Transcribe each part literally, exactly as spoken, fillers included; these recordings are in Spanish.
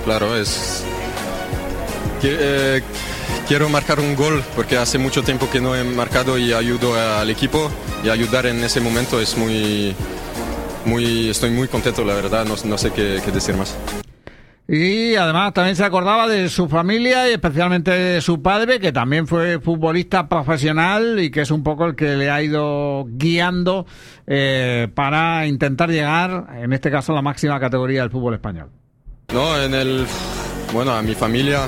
claro, es... Eh, quiero marcar un gol porque hace mucho tiempo que no he marcado y ayudo al equipo, y ayudar en ese momento es muy... muy estoy muy contento, la verdad, no, no sé qué, qué decir más. Y además también se acordaba de su familia y especialmente de su padre, que también fue futbolista profesional y que es un poco el que le ha ido guiando eh, para intentar llegar, en este caso, a la máxima categoría del fútbol español. No, en el... bueno, a mi familia,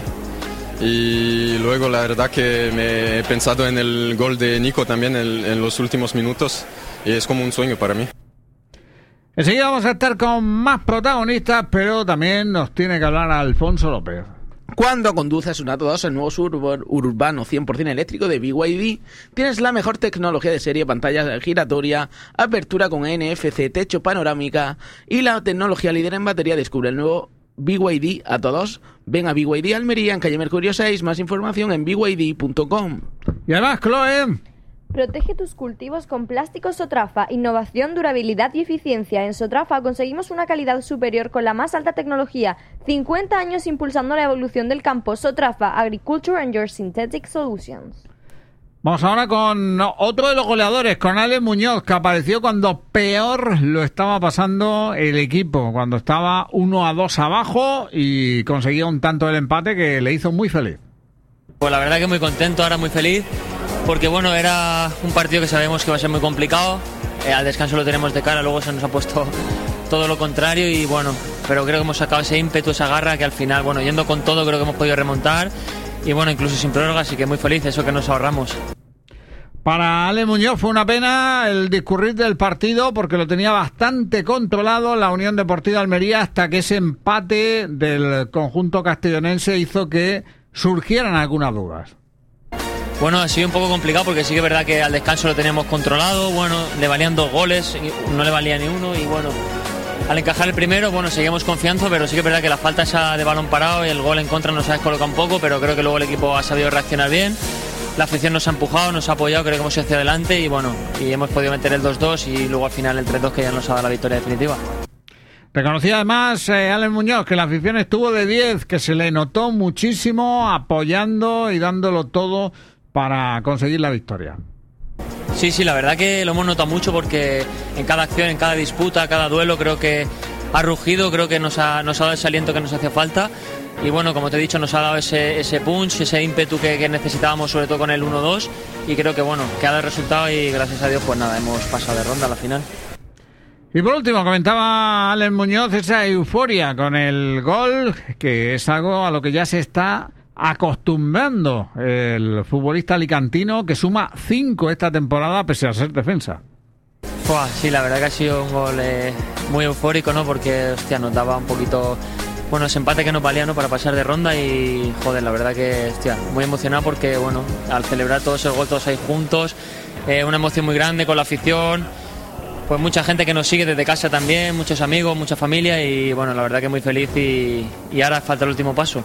y luego la verdad que me he pensado en el gol de Nico también en, en los últimos minutos, y es como un sueño para mí. Enseguida vamos a estar con más protagonistas, pero también nos tiene que hablar Alfonso López. Cuando conduces un Atto dos, el nuevo suburban urbano cien por ciento eléctrico de B Y D, tienes la mejor tecnología de serie, pantalla giratoria, apertura con N F C, techo panorámica y la tecnología líder en batería. Descubre el nuevo B Y D Atto dos. Ven a B Y D Almería, en calle Mercurio seis. Más información en b y d punto com. Y además, Chloe... Protege tus cultivos con plásticos Sotrafa. Innovación, durabilidad y eficiencia. En Sotrafa conseguimos una calidad superior con la más alta tecnología. cincuenta años impulsando la evolución del campo. Sotrafa, Agriculture and Your Synthetic Solutions. Vamos ahora con otro de los goleadores, con Alex Muñoz, que apareció cuando peor lo estaba pasando el equipo, cuando estaba uno a dos abajo y conseguía un tanto del empate que le hizo muy feliz. Pues la verdad que muy contento, ahora muy feliz. Porque bueno, era un partido que sabemos que va a ser muy complicado, eh, al descanso lo tenemos de cara, luego se nos ha puesto todo lo contrario y bueno, pero creo que hemos sacado ese ímpetu, esa garra que al final, bueno, yendo con todo creo que hemos podido remontar y bueno, incluso sin prórroga, así que muy feliz, eso que nos ahorramos. Para Ale Muñoz fue una pena el discurrir del partido porque lo tenía bastante controlado la Unión Deportiva Almería, hasta que ese empate del conjunto castellonense hizo que surgieran algunas dudas. Bueno, ha sido un poco complicado porque sí que es verdad que al descanso lo teníamos controlado, bueno, le valían dos goles, no le valía ni uno y bueno, al encajar el primero, bueno, seguimos confiando, pero sí que es verdad que la falta esa de balón parado y el gol en contra nos ha descolocado un poco, pero creo que luego el equipo ha sabido reaccionar bien, la afición nos ha empujado, nos ha apoyado, creo que hemos ido hacia adelante y bueno, y hemos podido meter el dos dos y luego al final el tres dos que ya nos ha dado la victoria definitiva. Reconocía además eh, Alex Muñoz que la afición estuvo de diez, que se le notó muchísimo apoyando y dándolo todo para conseguir la victoria. Sí, sí, la verdad que lo hemos notado mucho porque en cada acción, en cada disputa, cada duelo creo que ha rugido, creo que nos ha, nos ha dado ese aliento que nos hacía falta y bueno, como te he dicho, nos ha dado ese, ese punch, ese ímpetu que, que necesitábamos, sobre todo con el uno dos y creo que bueno, que ha dado el resultado y gracias a Dios pues nada, hemos pasado de ronda a la final. Y por último, comentaba Alex Muñoz esa euforia con el gol, que es algo a lo que ya se está acostumbrando el futbolista alicantino, que suma cinco esta temporada pese a ser defensa. Buah, sí, la verdad que ha sido un gol eh, muy eufórico, ¿no? Porque hostia, nos daba un poquito, bueno, ese empate que nos valía, ¿no? Para pasar de ronda y joder, la verdad que hostia, muy emocionado porque bueno, al celebrar todos esos goles todos ahí juntos, eh, una emoción muy grande con la afición, pues mucha gente que nos sigue desde casa también, muchos amigos, mucha familia y bueno, la verdad que muy feliz y, y ahora falta el último paso.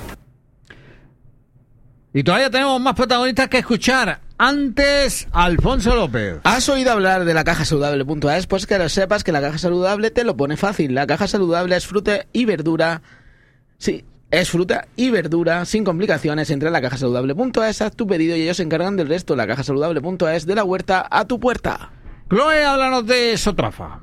Y todavía tenemos más protagonistas que escuchar. Antes, Alfonso López. ¿Has oído hablar de la caja saludable punto es? Pues que lo sepas que la caja saludable te lo pone fácil. La caja saludable es fruta y verdura. Sí, es fruta y verdura sin complicaciones. Entra en la caja saludable punto es, haz tu pedido y ellos se encargan del resto. La caja saludable punto es, de la huerta a tu puerta. Chloe, háblanos de Sotrafa.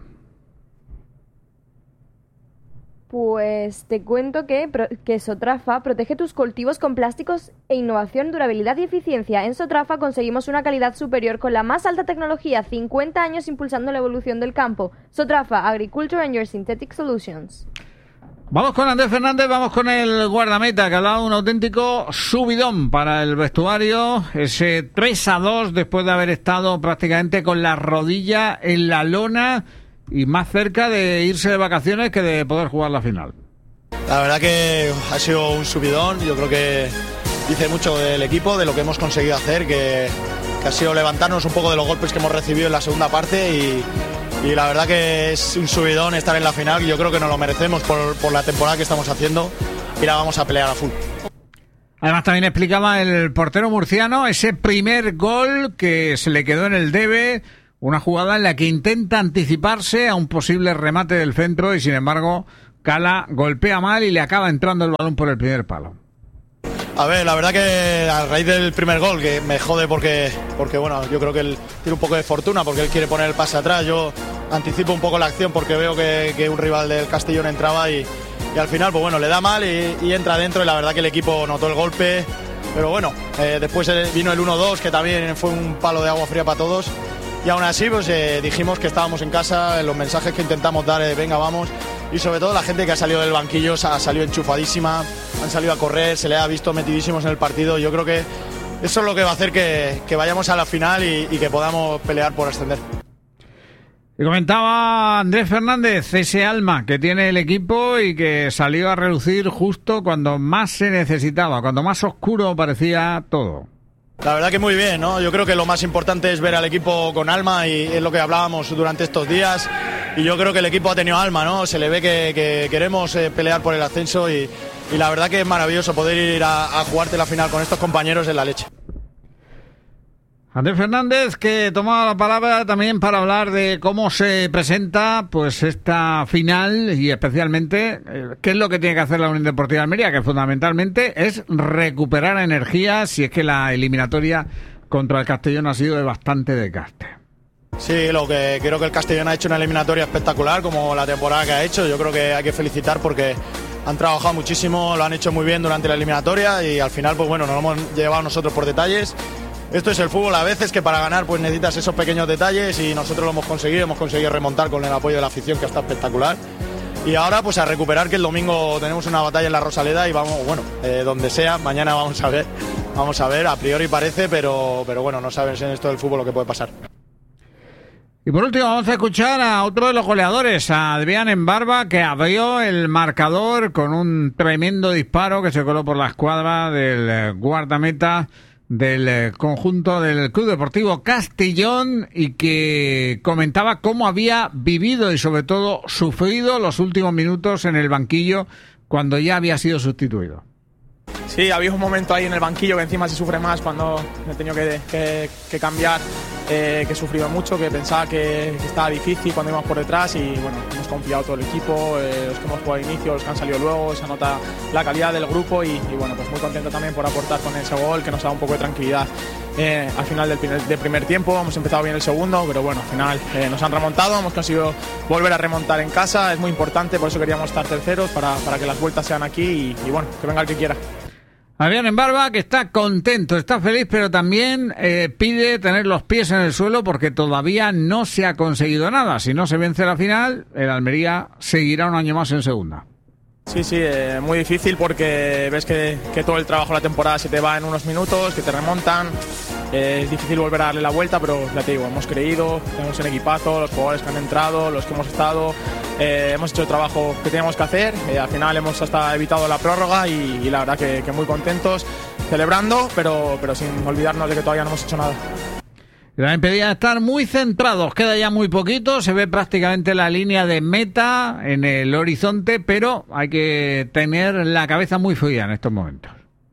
Pues te cuento que, que Sotrafa protege tus cultivos con plásticos e innovación, durabilidad y eficiencia. En Sotrafa conseguimos una calidad superior con la más alta tecnología, cincuenta años impulsando la evolución del campo. Sotrafa, Agriculture and Your Synthetic Solutions. Vamos con Andrés Fernández, vamos con el guardameta, que ha dado un auténtico subidón para el vestuario. Ese tres a dos después de haber estado prácticamente con la rodilla en la lona y más cerca de irse de vacaciones que de poder jugar la final. La verdad que ha sido un subidón, yo creo que dice mucho del equipo, de lo que hemos conseguido hacer, que, que ha sido levantarnos un poco de los golpes que hemos recibido en la segunda parte y, y la verdad que es un subidón estar en la final, y yo creo que nos lo merecemos por, por la temporada que estamos haciendo y la vamos a pelear a full. Además también explicaba el portero murciano ese primer gol que se le quedó en el debe. Una jugada en la que intenta anticiparse a un posible remate del centro y sin embargo Cala golpea mal y le acaba entrando el balón por el primer palo. A ver, la verdad que a raíz del primer gol, que me jode porque, porque bueno, yo creo que él tiene un poco de fortuna porque él quiere poner el pase atrás. Yo anticipo un poco la acción porque veo que, que un rival del Castellón entraba y, y al final, pues bueno, le da mal y, y entra dentro y la verdad que el equipo notó el golpe. Pero bueno, eh, después vino el uno dos, que también fue un palo de agua fría para todos. Y aún así, pues eh, dijimos que estábamos en casa, los mensajes que intentamos dar, eh, venga, vamos. Y sobre todo la gente que ha salido del banquillo ha salido enchufadísima, han salido a correr, se le ha visto metidísimos en el partido. Yo creo que eso es lo que va a hacer que, que vayamos a la final y, y que podamos pelear por ascender. Y comentaba Andrés Fernández, ese alma que tiene el equipo y que salió a relucir justo cuando más se necesitaba, cuando más oscuro parecía todo. La verdad que muy bien, ¿no? Yo creo que lo más importante es ver al equipo con alma y es lo que hablábamos durante estos días. Y yo creo que el equipo ha tenido alma, ¿no? Se le ve que, que queremos eh, pelear por el ascenso y, y la verdad que es maravilloso poder ir a, a jugarte la final con estos compañeros en la leche. Andrés Fernández, que tomaba la palabra también para hablar de cómo se presenta pues esta final y especialmente eh, qué es lo que tiene que hacer la Unión Deportiva de Almería, que fundamentalmente es recuperar energía si es que la eliminatoria contra el Castellón ha sido de bastante desgaste. Sí, lo que creo que el Castellón ha hecho una eliminatoria espectacular como la temporada que ha hecho. Yo creo que hay que felicitar porque han trabajado muchísimo, lo han hecho muy bien durante la eliminatoria y al final pues bueno, nos lo hemos llevado nosotros por detalles. Esto es el fútbol a veces, que para ganar pues necesitas esos pequeños detalles y nosotros lo hemos conseguido, hemos conseguido remontar con el apoyo de la afición que está espectacular. Y ahora pues a recuperar, que el domingo tenemos una batalla en la Rosaleda y vamos, bueno, eh, donde sea, mañana vamos a ver, vamos a ver, a priori parece, pero, pero bueno, no sabes en esto del fútbol lo que puede pasar. Y por último vamos a escuchar a otro de los goleadores, a Adrián Embarba, que abrió el marcador con un tremendo disparo que se coló por la escuadra del guardameta del conjunto del Club Deportivo Castellón y que comentaba cómo había vivido y sobre todo sufrido los últimos minutos en el banquillo cuando ya había sido sustituido. Sí, había un momento ahí en el banquillo que encima se sufre más cuando he tenido que, que, que cambiar, eh, que he sufrido mucho, que pensaba que, que estaba difícil cuando íbamos por detrás y bueno, hemos confiado todo el equipo, eh, los que hemos jugado al inicio, los que han salido luego, se nota la calidad del grupo y, y bueno, pues muy contento también por aportar con ese gol que nos da un poco de tranquilidad. Eh, al final del primer, del primer tiempo hemos empezado bien el segundo, pero bueno, al final eh, nos han remontado, hemos conseguido volver a remontar en casa, es muy importante, por eso queríamos estar terceros para, para que las vueltas sean aquí y, y bueno, que venga el que quiera. Adrián Embarba, que está contento, está feliz, pero también eh, pide tener los pies en el suelo porque todavía no se ha conseguido nada. Si no se vence la final, el Almería seguirá un año más en segunda. Sí, sí, eh, muy difícil porque ves que, que todo el trabajo de la temporada se te va en unos minutos, que te remontan. Eh, es difícil volver a darle la vuelta, pero ya te digo, hemos creído, tenemos el equipazo, los jugadores que han entrado, los que hemos estado, eh, hemos hecho el trabajo que teníamos que hacer. Eh, al final hemos hasta evitado la prórroga y, y la verdad que, que muy contentos, celebrando, pero, pero sin olvidarnos de que todavía no hemos hecho nada. También pedían estar muy centrados, queda ya muy poquito, se ve prácticamente la línea de meta en el horizonte, pero hay que tener la cabeza muy fría en estos momentos.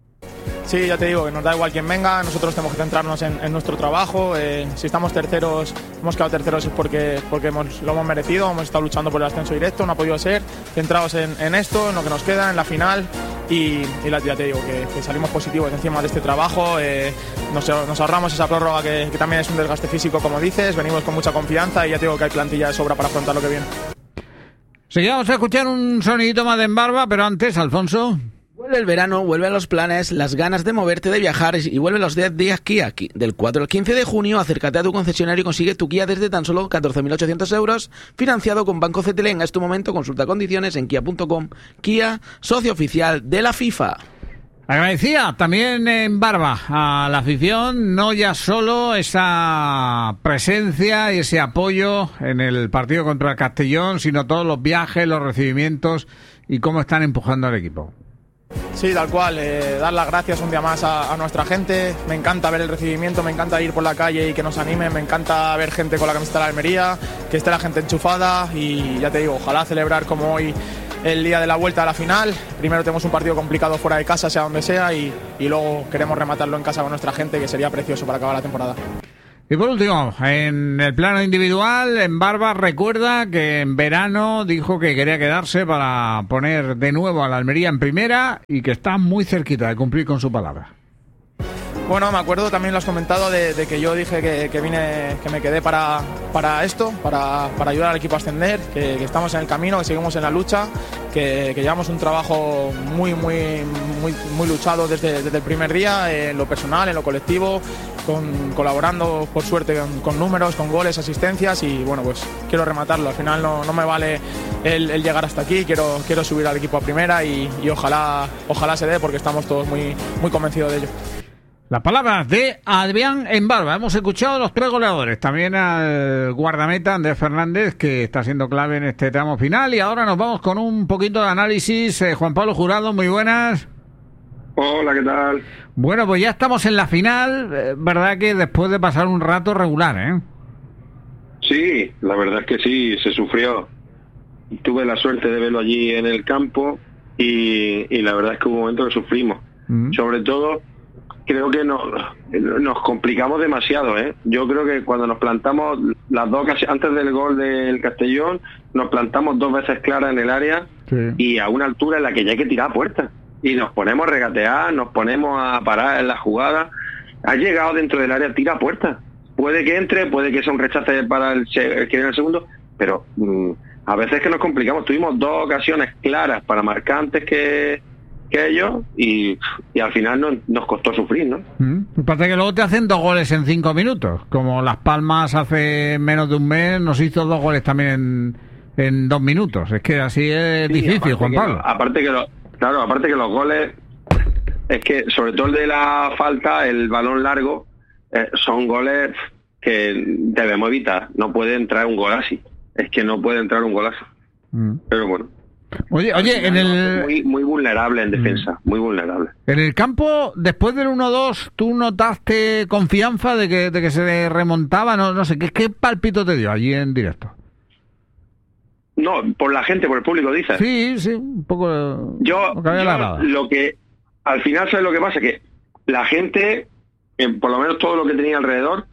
Sí, ya te digo, que nos da igual quién venga, nosotros tenemos que centrarnos en, en nuestro trabajo. Eh, si estamos terceros, hemos quedado terceros es porque, porque hemos, lo hemos merecido, hemos estado luchando por el ascenso directo, no ha podido ser, centrados en, en esto, en lo que nos queda, en la final y, y la, ya te digo, que, que salimos positivos encima de este trabajo, eh, nos, nos ahorramos esa prórroga que, que también es un desgaste físico, como dices, venimos con mucha confianza y ya te digo que hay plantilla de sobra para afrontar lo que viene. Seguimos a escuchar un sonidito más de Embarba, pero antes, Alfonso... Vuelve el verano, vuelve a los planes, las ganas de moverte, de viajar y vuelve los diez días Kia. Del cuatro al quince de junio, acércate a tu concesionario y consigue tu Kia desde tan solo catorce mil ochocientos euros, financiado con Banco C T L. En este momento consulta condiciones en kia punto com. Kia, socio oficial de la FIFA. Agradecía también en Barba a la afición, no ya solo esa presencia y ese apoyo en el partido contra el Castellón, sino todos los viajes, los recibimientos y cómo están empujando al equipo. Sí, tal cual, eh, dar las gracias un día más a, a nuestra gente. Me encanta ver el recibimiento, me encanta ir por la calle y que nos animen, me encanta ver gente con la camiseta de la Almería, que esté la gente enchufada y ya te digo, ojalá celebrar como hoy el día de la vuelta a la final. Primero tenemos un partido complicado fuera de casa, sea donde sea, y, y luego queremos rematarlo en casa con nuestra gente, que sería precioso para acabar la temporada. Y por último, en el plano individual, en Barba recuerda que en verano dijo que quería quedarse para poner de nuevo a la Almería en primera y que está muy cerquita de cumplir con su palabra. Bueno, me acuerdo, también lo has comentado, de, de que yo dije que, que vine, que me quedé para, para esto, para, para ayudar al equipo a ascender, que, que estamos en el camino, que seguimos en la lucha, que, que llevamos un trabajo muy, muy, muy, muy luchado desde, desde el primer día, en lo personal, en lo colectivo, con, colaborando, por suerte, con, con números, con goles, asistencias, y bueno, pues quiero rematarlo. Al final no, no me vale el, el llegar hasta aquí, quiero, quiero subir al equipo a primera y, y ojalá, ojalá se dé, porque estamos todos muy, muy convencidos de ello. Las palabras de Adrián en Barba. Hemos escuchado a los tres goleadores, también al guardameta Andrés Fernández, que está siendo clave en este tramo final, y ahora nos vamos con un poquito de análisis. eh, Juan Pablo Jurado, muy buenas. Hola, ¿qué tal? Bueno, pues ya estamos en la final, eh, verdad que después de pasar un rato regular, ¿eh? Sí, la verdad es que sí, se sufrió. Tuve la suerte de verlo allí en el campo y, y la verdad es que hubo un momento que sufrimos. Mm. Sobre todo, creo que nos, nos complicamos demasiado, ¿eh? Yo creo que cuando nos plantamos las dos, antes del gol del Castellón, nos plantamos dos veces claras en el área, sí, y a una altura en la que ya hay que tirar a puerta. Y nos ponemos a regatear, nos ponemos a parar en la jugada. Ha llegado dentro del área, tira a puerta. Puede que entre, puede que sea un rechace para el que viene el segundo, pero mmm, a veces que nos complicamos. Tuvimos dos ocasiones claras para marcar antes que, que ellos y, y al final no, nos costó sufrir, ¿no? Mm. Parece que luego te hacen dos goles en cinco minutos, como Las Palmas hace menos de un mes nos hizo dos goles también en, en dos minutos. Es que así es sí, difícil, Juan Pablo. Lo, aparte que lo, claro, aparte que los goles, es que sobre todo el de la falta, el balón largo, eh, son goles que debemos evitar. No puede entrar un gol así. Es que no puede entrar un gol así. Mm. Pero bueno. Oye, oye, en el... Muy, muy vulnerable en defensa, mm. muy vulnerable. En el campo, después del uno dos, ¿tú notaste confianza de que, de que se remontaba? No, no sé, ¿qué, ¿qué palpito te dio allí en directo? No, por la gente, por el público, dices. Sí, sí, un poco... Yo, lo que, yo, lo que al final, ¿sabes lo que pasa? Que la gente, eh, por lo menos todo lo que tenía alrededor,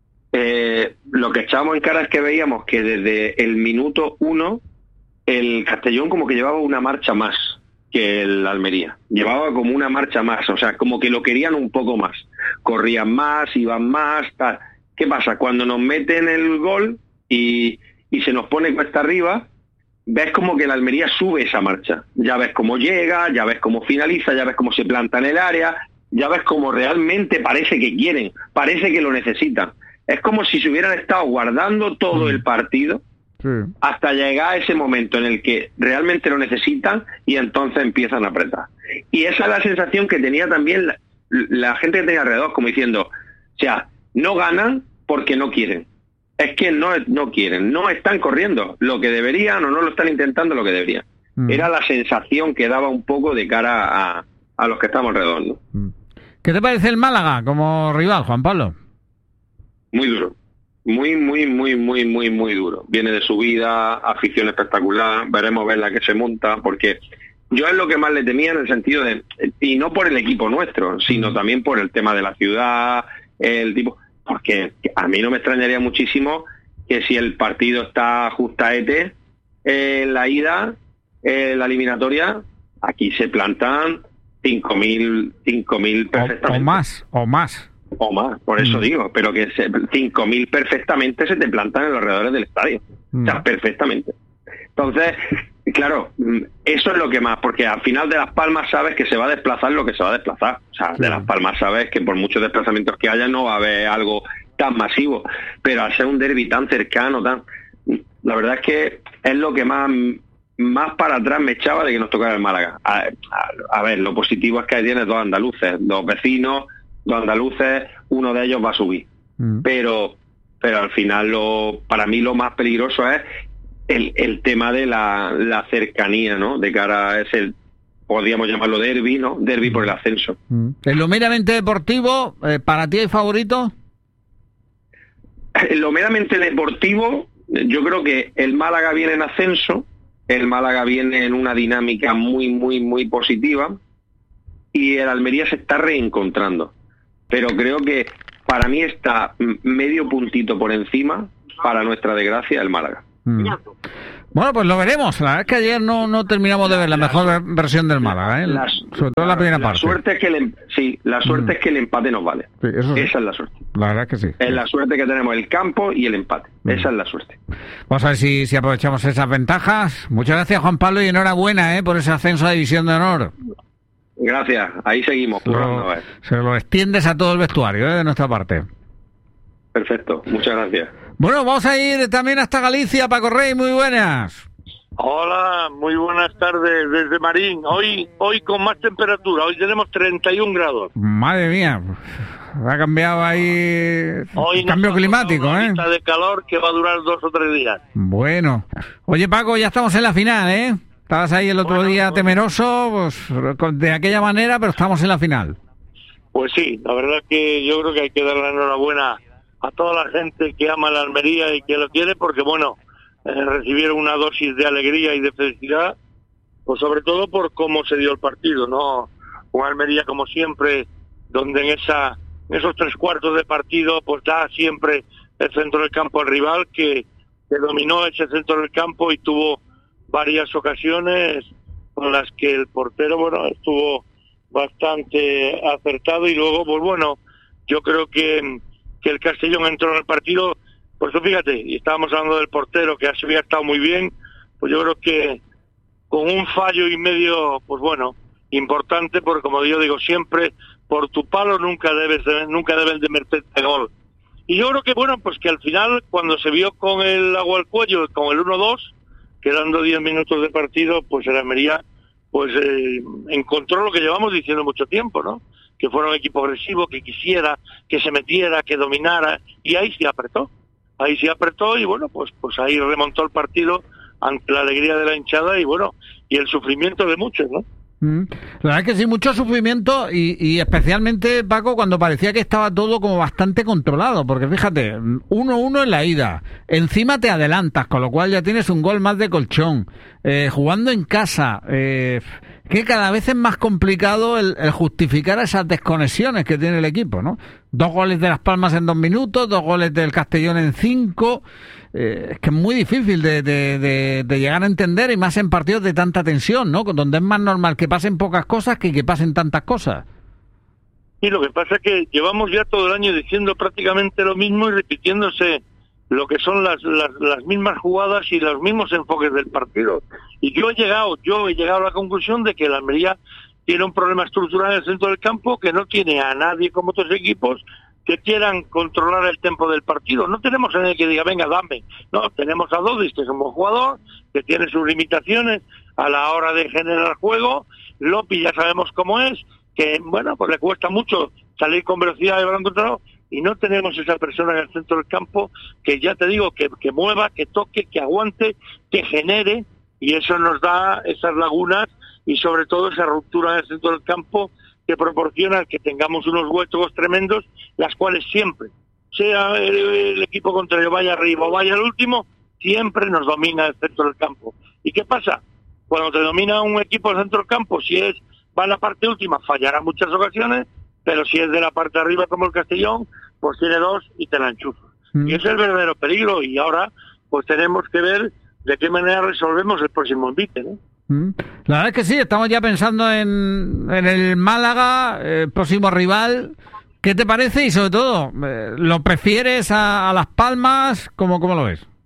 eh, lo que echábamos en cara es que veíamos que desde el minuto uno el Castellón como que llevaba una marcha más que el Almería. Llevaba como una marcha más, o sea, como que lo querían un poco más. Corrían más, iban más, tal. ¿Qué pasa? Cuando nos meten el gol y, y se nos pone cuesta arriba, ves como que el Almería sube esa marcha. Ya ves cómo llega, ya ves cómo finaliza, ya ves cómo se planta en el área, ya ves cómo realmente parece que quieren, parece que lo necesitan. Es como si se hubieran estado guardando todo el partido, sí, hasta llegar a ese momento en el que realmente lo necesitan y entonces empiezan a apretar. Y esa es la sensación que tenía también la, la gente que tenía alrededor, como diciendo, o sea, no ganan porque no quieren. Es que no, no quieren, no están corriendo lo que deberían o no lo están intentando lo que deberían. Mm. Era la sensación que daba un poco de cara a, a los que estamos alrededor, ¿no? Mm. ¿Qué te parece el Málaga como rival, Juan Pablo? Muy duro, muy, muy, muy, muy, muy, muy duro. Viene de subida, afición espectacular, veremos ver la que se monta, porque yo es lo que más le temía en el sentido de, y no por el equipo nuestro, sino también por el tema de la ciudad, el tipo, porque a mí no me extrañaría muchísimo que si el partido está justaete en la ida, en la eliminatoria, aquí se plantan cinco mil perfectamente. O, o más, o más. O más, por eso mm. digo, pero que cinco mil perfectamente se te plantan en los alrededores del estadio. Mm. O sea, perfectamente. Entonces, claro, eso es lo que más, porque al final de Las Palmas sabes que se va a desplazar lo que se va a desplazar. O sea, sí, de Las Palmas sabes que por muchos desplazamientos que haya no va a haber algo tan masivo, pero al ser un derbi tan cercano, tan, la verdad es que es lo que más más para atrás me echaba de que nos tocara el Málaga. A, a, a ver, lo positivo es que ahí tienes dos andaluces, dos vecinos, dos andaluces, uno de ellos va a subir. Mm. Pero pero al final lo para mí lo más peligroso es el, el tema de la, la cercanía, ¿no? De cara a ese, podríamos llamarlo derbi, ¿no? Derbi mm. por el ascenso. Mm. En lo meramente deportivo, eh, ¿para ti hay favorito? En lo meramente deportivo, yo creo que el Málaga viene en ascenso, el Málaga viene en una dinámica muy, muy, muy positiva y el Almería se está reencontrando. Pero creo que para mí está medio puntito por encima, para nuestra desgracia, el Málaga. Mm. Bueno, pues lo veremos. La verdad es que ayer no, no terminamos de ver la mejor la, versión del Málaga, ¿eh? La, sobre todo la primera la parte. Suerte es que el, sí, la suerte mm. es que el empate nos vale. Sí, eso sí. Esa es la suerte. La verdad es que sí. Es la suerte que tenemos, el campo y el empate. Mm. Esa es la suerte. Vamos a ver si, si aprovechamos esas ventajas. Muchas gracias, Juan Pablo, y enhorabuena, ¿eh? por ese ascenso a División de Honor. Gracias, ahí seguimos. Se lo, se lo extiendes a todo el vestuario, ¿eh? de nuestra parte. Perfecto, muchas gracias. Bueno, vamos a ir también hasta Galicia, Paco Rey, muy buenas. Hola, muy buenas tardes desde Marín. Hoy hoy con más temperatura, hoy tenemos treinta y un grados. Madre mía, ha cambiado ahí hoy el cambio climático, una ¿eh? Una de calor que va a durar dos o tres días. Bueno. Oye, Paco, ya estamos en la final, ¿eh? Estabas ahí el otro bueno, día pues, temeroso, pues de aquella manera, pero estamos en la final. Pues sí, la verdad que yo creo que hay que dar la enhorabuena a toda la gente que ama la Almería y que lo quiere, porque bueno, eh, recibieron una dosis de alegría y de felicidad, pues sobre todo por cómo se dio el partido, ¿no? Un Almería como siempre, donde en esa en esos tres cuartos de partido pues da siempre el centro del campo al rival, que, que dominó ese centro del campo y tuvo varias ocasiones con las que el portero, bueno, estuvo bastante acertado, y luego, pues bueno, yo creo que, que el Castellón entró en el partido, pues fíjate, y estábamos hablando del portero, que había estado muy bien, pues yo creo que con un fallo y medio, pues bueno, importante, porque como yo digo siempre, por tu palo nunca debes de, nunca debes de meterte gol. Y yo creo que, bueno, pues que al final, cuando se vio con el agua al cuello, con el uno dos, quedando diez minutos de partido, pues el Almería pues eh, encontró lo que llevamos diciendo mucho tiempo, ¿no? Que fuera un equipo agresivo, que quisiera, que se metiera, que dominara, y ahí sí apretó. Ahí sí apretó y bueno, pues pues ahí remontó el partido ante la alegría de la hinchada y bueno, y el sufrimiento de muchos, ¿no? La verdad es que sí, mucho sufrimiento y, y especialmente, Paco, cuando parecía que estaba todo como bastante controlado, porque fíjate, uno uno en la ida, encima te adelantas, con lo cual ya tienes un gol más de colchón, eh, jugando en casa, eh, que cada vez es más complicado el, el justificar esas desconexiones que tiene el equipo, ¿no? Dos goles de Las Palmas en dos minutos, dos goles del Castellón en cinco. Eh, es que es muy difícil de, de, de, de llegar a entender, y más en partidos de tanta tensión, ¿no? Donde es más normal que pasen pocas cosas que que pasen tantas cosas. Y lo que pasa es que llevamos ya todo el año diciendo prácticamente lo mismo y repitiéndose lo que son las, las, las mismas jugadas y los mismos enfoques del partido. Y yo he llegado, yo he llegado a la conclusión de que la Almería tiene un problema estructural en el centro del campo, que no tiene a nadie como otros equipos que quieran controlar el tempo del partido. No tenemos a nadie que diga, venga, dame. No, tenemos a Dodis, que es un buen jugador, que tiene sus limitaciones a la hora de generar juego. Lopi ya sabemos cómo es, que, bueno, pues le cuesta mucho salir con velocidad de balón controlado, y no tenemos esa persona en el centro del campo que, ya te digo, que, que mueva, que toque, que aguante, que genere, y eso nos da esas lagunas y sobre todo esa ruptura en el centro del campo que proporciona que tengamos unos huecos tremendos, las cuales siempre, sea el, el equipo contrario vaya arriba o vaya al último, siempre nos domina el centro del campo. ¿Y qué pasa? Cuando te domina un equipo del centro del campo, si es va a la parte última, fallará muchas ocasiones, pero si es de la parte de arriba como el Castellón, pues tiene dos y te la enchufa. Mm. Y ese es el verdadero peligro, y ahora pues tenemos que ver de qué manera resolvemos el próximo envite, ¿no? La verdad es que sí, estamos ya pensando en, en el Málaga, el próximo rival. ¿Qué te parece? Y sobre todo, ¿lo prefieres a, a Las Palmas? ¿Cómo, cómo lo ves?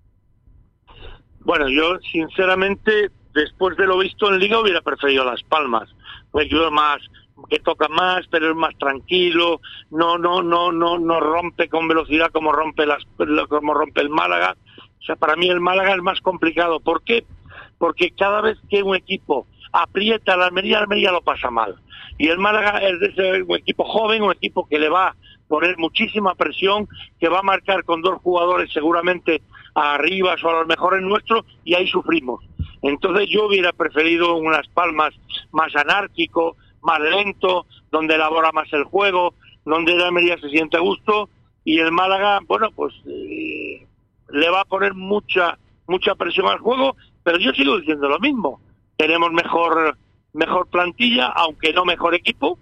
Bueno, yo sinceramente, después de lo visto en Liga, hubiera preferido Las Palmas. Un equipo más, que toca más, pero es más tranquilo, no no no no no rompe con velocidad como rompe las como rompe el Málaga. O sea, para mí el Málaga es más complicado. ¿Por qué? Porque cada vez que un equipo aprieta a la Almería, la Almería lo pasa mal. Y el Málaga es de ese, un equipo joven, un equipo que le va a poner muchísima presión, que va a marcar con dos jugadores seguramente arriba o a los mejores nuestros, y ahí sufrimos. Entonces yo hubiera preferido unas Palmas más anárquico, más lento, donde elabora más el juego, donde la Almería se siente a gusto, y el Málaga, bueno, pues eh, le va a poner mucha mucha presión al juego, pero yo sigo diciendo lo mismo. Tenemos mejor mejor plantilla, aunque no mejor equipo,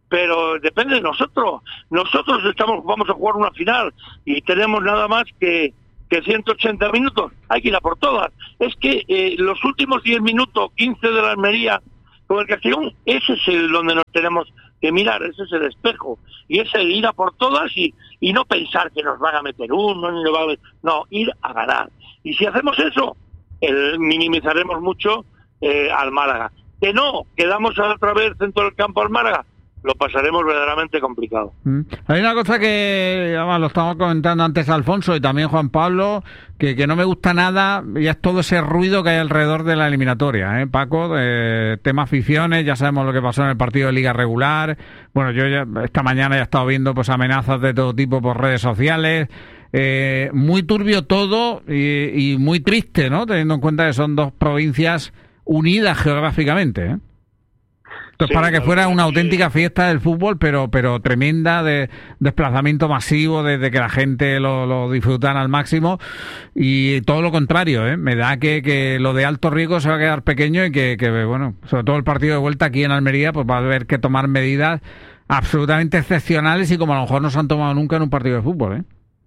pero depende de nosotros. Nosotros estamos vamos a jugar una final y tenemos nada más que, que ciento ochenta minutos. Hay que ir a por todas. Es que eh, los últimos diez minutos, quince de la Almería con el Castellón, ese es el donde nos tenemos que mirar, ese es el espejo. Y es el ir a por todas y, y no pensar que nos van a meter uno, ni nos van a meter, no, ir a ganar. Y si hacemos eso, el, minimizaremos mucho eh, al Málaga. Que no, quedamos otra vez dentro del campo al Málaga, lo pasaremos verdaderamente complicado. Mm. Hay una cosa que, además, lo estamos comentando antes Alfonso y también Juan Pablo, que, que no me gusta nada, y es todo ese ruido que hay alrededor de la eliminatoria, ¿eh, Paco? De temas aficiones, ya sabemos lo que pasó en el partido de Liga Regular. Bueno, yo ya esta mañana ya he estado viendo pues amenazas de todo tipo por redes sociales. Eh, muy turbio todo y, y muy triste, ¿no? Teniendo en cuenta que son dos provincias unidas geográficamente, ¿eh? Entonces, sí, para que fuera una auténtica fiesta del fútbol, pero pero tremenda, de desplazamiento masivo, de, de que la gente lo, lo disfrutara al máximo, y todo lo contrario, ¿eh? Me da que, que lo de alto riesgo se va a quedar pequeño y que, que, bueno, sobre todo el partido de vuelta aquí en Almería, pues va a haber que tomar medidas absolutamente excepcionales y como a lo mejor no se han tomado nunca en un partido de fútbol, ¿eh?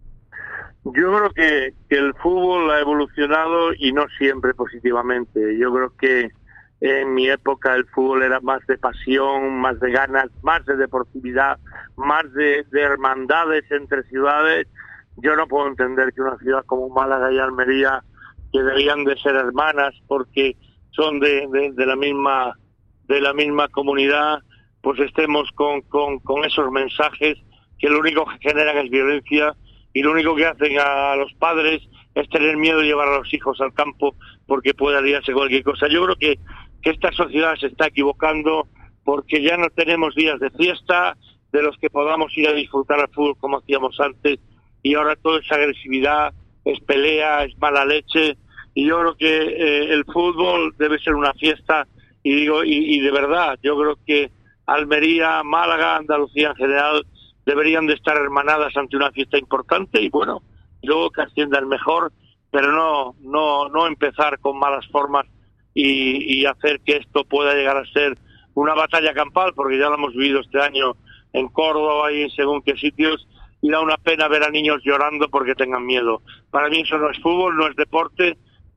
Yo creo que, que el fútbol ha evolucionado y no siempre positivamente. Yo creo que en mi época el fútbol era más de pasión, más de ganas, más de deportividad, más de, de hermandades entre ciudades. Yo no puedo entender que una ciudad como Málaga y Almería, que deberían de ser hermanas porque son de, de, de la misma de la misma comunidad, pues estemos con, con, con esos mensajes que lo único que generan es violencia y lo único que hacen a los padres es tener miedo de llevar a los hijos al campo porque puede aliarse cualquier cosa. Yo creo que que esta sociedad se está equivocando porque ya no tenemos días de fiesta de los que podamos ir a disfrutar al fútbol como hacíamos antes, y ahora toda esa agresividad es pelea, es mala leche, y yo creo que eh, el fútbol debe ser una fiesta, y digo y, y de verdad, yo creo que Almería, Málaga, Andalucía en general deberían de estar hermanadas ante una fiesta importante, y bueno, luego que ascienda el mejor, pero no, no, no empezar con malas formas Y, y hacer que esto pueda llegar a ser una batalla campal, porque ya lo hemos vivido este año en Córdoba y en según qué sitios, y da una pena ver a niños llorando porque tengan miedo. Para mí eso no es fútbol, no es deporte,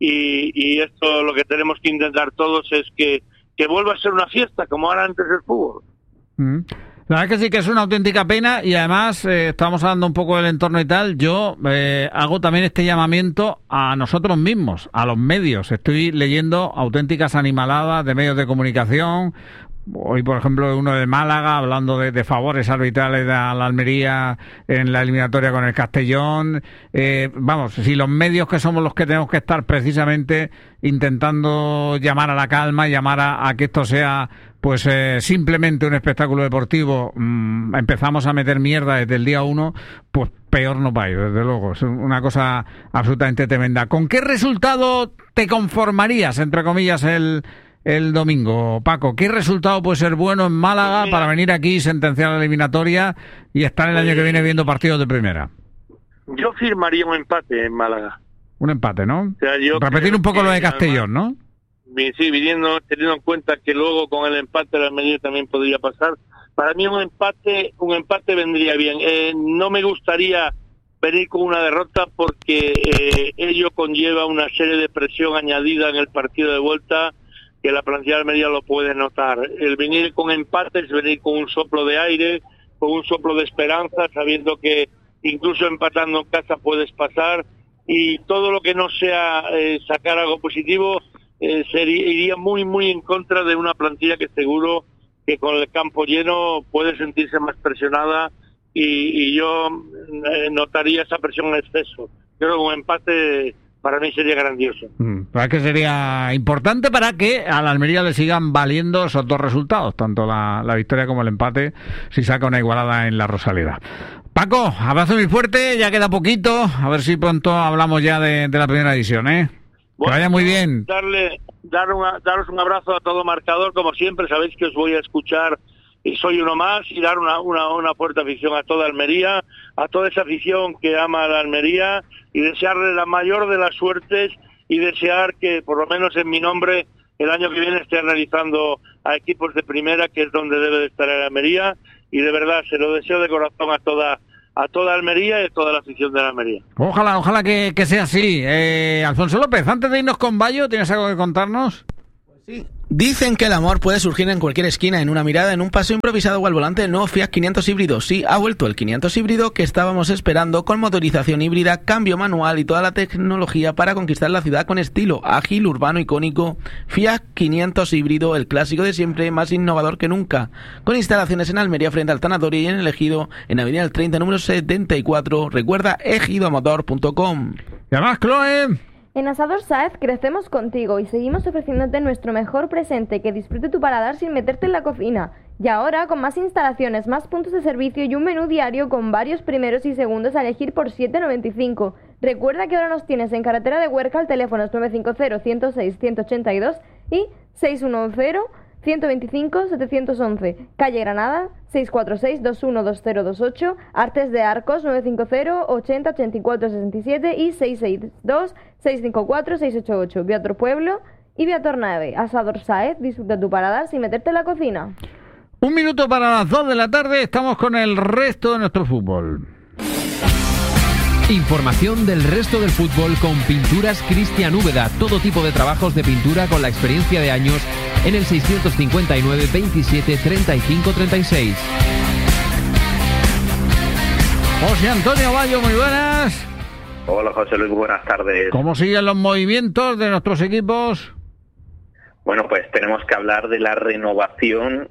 y, y esto lo que tenemos que intentar todos es que, que vuelva a ser una fiesta como era antes del fútbol. Mm. La verdad es que sí que es una auténtica pena, y además eh, estamos hablando un poco del entorno y tal. Yo eh, hago también este llamamiento a nosotros mismos, a los medios. Estoy leyendo auténticas animaladas de medios de comunicación. Hoy, por ejemplo, uno de Málaga hablando de, de favores arbitrales a la Almería en la eliminatoria con el Castellón. Eh, vamos, si los medios que somos los que tenemos que estar precisamente intentando llamar a la calma, llamar a, a que esto sea pues eh, simplemente un espectáculo deportivo, mmm, empezamos a meter mierda desde el día uno, pues peor no va a ir, desde luego. Es una cosa absolutamente tremenda. ¿Con qué resultado te conformarías, entre comillas, el... el domingo, Paco? ¿Qué resultado puede ser bueno en Málaga para venir aquí, sentenciar la eliminatoria y estar el año que viene viendo partidos de primera? Yo firmaría un empate en Málaga. Un empate, ¿no? O sea, yo repetir un poco lo de Castellón, además, ¿no? Sí, viniendo, teniendo en cuenta que luego con el empate la Almería también podría pasar. Para mí un empate, un empate vendría bien. Eh, no me gustaría venir con una derrota porque eh, ello conlleva una serie de presión añadida en el partido de vuelta que la plantilla de Almería lo puede notar. El venir con empates, venir con un soplo de aire, con un soplo de esperanza, sabiendo que incluso empatando en casa puedes pasar, y todo lo que no sea eh, sacar algo positivo eh, sería, iría muy muy en contra de una plantilla que seguro que con el campo lleno puede sentirse más presionada, y, y yo eh, notaría esa presión en exceso. Creo que un empate para mí sería grandioso. Mm, para que sería importante para que a la Almería le sigan valiendo esos dos resultados, tanto la, la victoria como el empate, si saca una igualada en la Rosaleda. Paco, abrazo muy fuerte, ya queda poquito, a ver si pronto hablamos ya de, de la primera edición, ¿eh? Bueno, que vaya muy bien. Darle, dar una, daros un abrazo a todo marcador, como siempre, sabéis que os voy a escuchar y soy uno más, y dar una, una, una fuerte afición a toda Almería, a toda esa afición que ama a la Almería, y desearle la mayor de las suertes y desear que, por lo menos en mi nombre, el año que viene esté analizando a equipos de primera, que es donde debe de estar el Almería, y de verdad se lo deseo de corazón a toda a toda Almería y a toda la afición de la Almería. Ojalá, ojalá que, que sea así. Eh, Alfonso López, antes de irnos con Bayo, ¿tienes algo que contarnos? Sí. Dicen que el amor puede surgir en cualquier esquina, en una mirada, en un paseo improvisado o al volante del nuevo Fiat quinientos híbrido. Sí, ha vuelto el quinientos híbrido que estábamos esperando, con motorización híbrida, cambio manual y toda la tecnología para conquistar la ciudad con estilo ágil, urbano, icónico. Fiat quinientos híbrido, el clásico de siempre, más innovador que nunca. Con instalaciones en Almería frente al Tanatorio y en el Ejido, en Avenida del treinta, número setenta y cuatro. Recuerda ejidomotor punto com. Y además, Chloe... En Asador Saez crecemos contigo y seguimos ofreciéndote nuestro mejor presente, que disfrute tu paladar sin meterte en la cocina. Y ahora con más instalaciones, más puntos de servicio y un menú diario con varios primeros y segundos a elegir por siete noventa y cinco. Recuerda que ahora nos tienes en carretera de Huerca al teléfono nueve cinco cero, ciento seis, ciento ochenta y dos y seis uno cero, ciento veinticinco, setecientos once. Calle Granada, seis cuatro seis, dos uno dos cero dos ocho. Artes de Arcos, nueve cinco cero, ochenta, ochenta y cuatro, sesenta y siete y seis seis dos, seis cinco cuatro, seis ocho ocho. Viator Pueblo y Viator Nave. Asador Saez, disfruta tu paladar sin meterte en la cocina. Un minuto para las dos de la tarde, estamos con el resto de nuestro fútbol. Información del resto del fútbol con Pinturas Cristian Úbeda. Todo tipo de trabajos de pintura con la experiencia de años en el seiscientos cincuenta y nueve, veintisiete, treinta y cinco, treinta y seis. José Antonio Bayo, muy buenas. Hola José Luis, buenas tardes. ¿Cómo siguen los movimientos de nuestros equipos? Bueno, pues tenemos que hablar de la renovación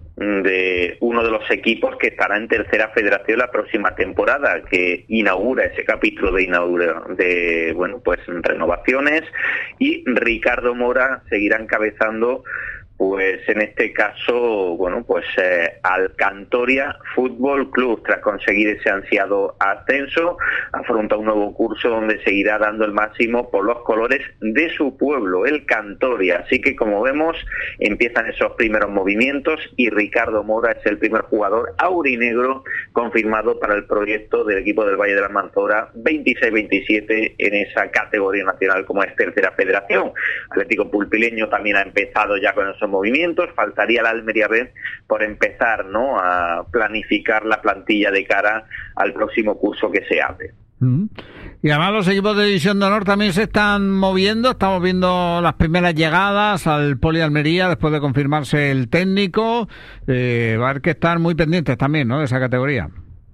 de uno de los equipos que estará en tercera federación la próxima temporada, que inaugura ese capítulo de inaugura de bueno pues renovaciones, y Ricardo Mora seguirá encabezando, pues en este caso, bueno, pues eh, Alcantoria Fútbol Club, tras conseguir ese ansiado ascenso, afronta un nuevo curso donde seguirá dando el máximo por los colores de su pueblo, el Cantoria. Así que, como vemos, empiezan esos primeros movimientos y Ricardo Mora es el primer jugador aurinegro confirmado para el proyecto del equipo del Valle de la Almanzora veintiséis veintisiete en esa categoría nacional como es tercera federación. Atlético Pulpileño también ha empezado ya con esos movimientos, faltaría la Almería B por empezar, ¿no?, a planificar la plantilla de cara al próximo curso que se abre. Mm. Y además los equipos de División de Honor también se están moviendo, estamos viendo las primeras llegadas al Poli Almería después de confirmarse el técnico, eh, va a haber que estar muy pendientes también, ¿no?, de esa categoría.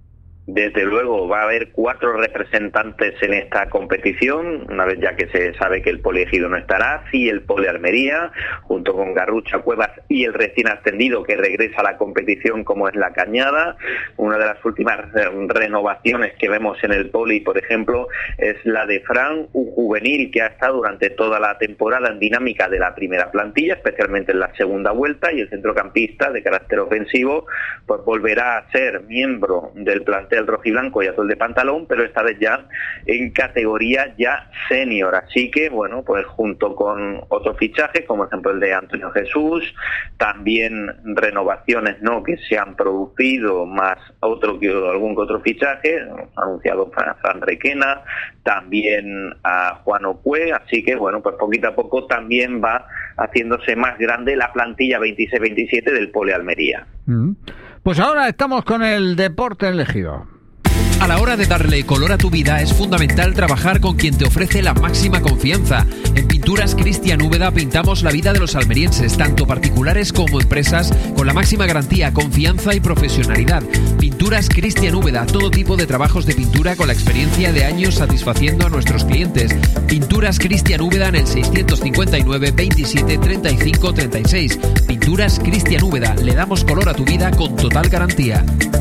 Desde luego, va a haber cuatro representantes en esta competición, una vez ya que se sabe que el Poli Ejido no estará, sí el Poli Almería, junto con Garrucha, Cuevas y el recién ascendido que regresa a la competición como es la Cañada. Una de las últimas renovaciones que vemos en el Poli, por ejemplo, es la de Fran, un juvenil que ha estado durante toda la temporada en dinámica de la primera plantilla, especialmente en la segunda vuelta, y el centrocampista de carácter ofensivo pues volverá a ser miembro del plantel el rojiblanco y azul de pantalón, pero esta vez ya en categoría ya senior, así que bueno, pues junto con otros fichajes como por ejemplo el de Antonio Jesús, también renovaciones no que se han producido, más otro que algún que otro fichaje anunciado para Fran Requena, también a Juan Ocue, así que bueno, pues poquito a poco también va haciéndose más grande la plantilla veintiséis veintisiete del Poli Almería. Mm. Pues ahora estamos con el deporte elegido. A la hora de darle color a tu vida es fundamental trabajar con quien te ofrece la máxima confianza. En Pinturas Cristian Úbeda pintamos la vida de los almerienses, tanto particulares como empresas, con la máxima garantía, confianza y profesionalidad. Pinturas Cristian Úbeda, todo tipo de trabajos de pintura con la experiencia de años satisfaciendo a nuestros clientes. Pinturas Cristian Úbeda en el seiscientos cincuenta y nueve, veintisiete, treinta y cinco, treinta y seis. Pinturas Cristian Úbeda, le damos color a tu vida con total garantía.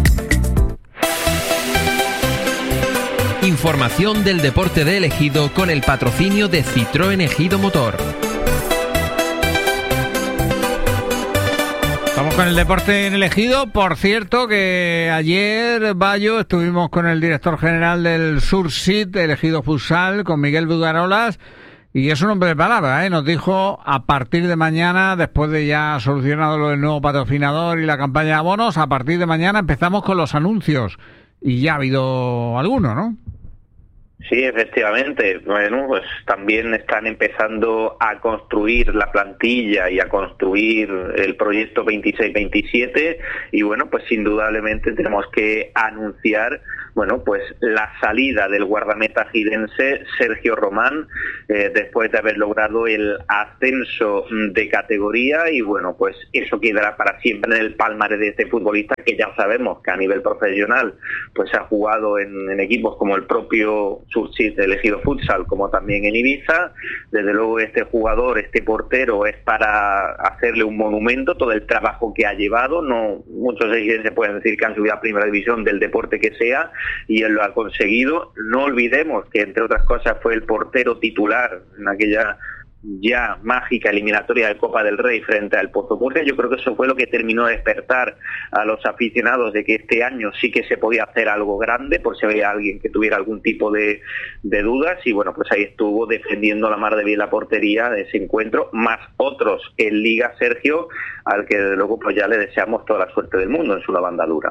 Información del deporte de Ejido con el patrocinio de Citroën Ejido Motor. Estamos con el deporte en el Ejido. Por cierto, que ayer, Bayo, estuvimos con el director general del Sursit, el Ejido Futsal, con Miguel Bugarolas, y es un hombre de palabra, ¿eh? Nos dijo, a partir de mañana, después de ya solucionado lo del nuevo patrocinador y la campaña de abonos, a partir de mañana empezamos con los anuncios. Y ya ha habido alguno, ¿no? Sí, efectivamente. Bueno, pues también están empezando a construir la plantilla y a construir el proyecto veintiséis veintisiete y bueno, pues indudablemente tenemos que anunciar, bueno, pues la salida del guardameta jirense Sergio Román, eh, después de haber logrado el ascenso de categoría y bueno, pues eso quedará para siempre en el palmarés de este futbolista que ya sabemos que a nivel profesional pues ha jugado en, en equipos como el propio Surchit elegido futsal, como también en Ibiza. Desde luego este jugador, este portero es para hacerle un monumento todo el trabajo que ha llevado. No muchos se pueden decir que han subido a primera división del deporte que sea y él lo ha conseguido. No olvidemos que entre otras cosas fue el portero titular en aquella ya mágica eliminatoria de Copa del Rey frente al Pozo Murcia. Yo creo que eso fue lo que terminó de despertar a los aficionados de que este año sí que se podía hacer algo grande, por si había alguien que tuviera algún tipo de, de dudas, y bueno, pues ahí estuvo defendiendo la mar de bien la portería de ese encuentro, más otros en Liga, Sergio, al que desde luego pues ya le deseamos toda la suerte del mundo en su lavandadura.